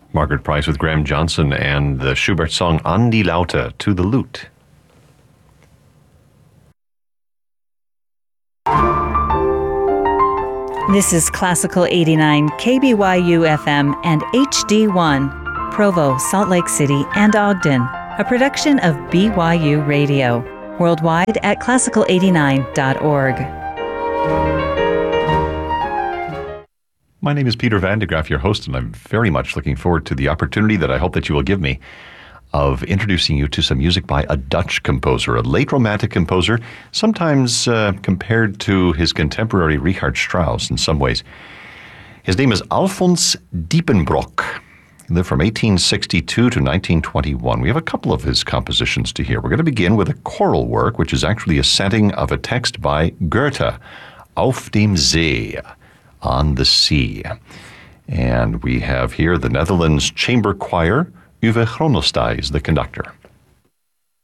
Margaret Price with Graham Johnson and the Schubert song An die Laute, to the lute. This is Classical 89, KBYU FM and HD1, Provo, Salt Lake City, and Ogden, a production of BYU Radio, worldwide at classical89.org. My name is Peter Van de Graaf, your host, and I'm very much looking forward to the opportunity that I hope that you will give me of introducing you to some music by a Dutch composer, a late Romantic composer, sometimes compared to his contemporary Richard Strauss in some ways. His name is Alfons Diepenbrock. He lived from 1862 to 1921. We have a couple of his compositions to hear. We're going to begin with a choral work, which is actually a setting of a text by Goethe, Auf dem See, on the sea. And we have here the Netherlands Chamber Choir. Uwe Chronostai is the conductor.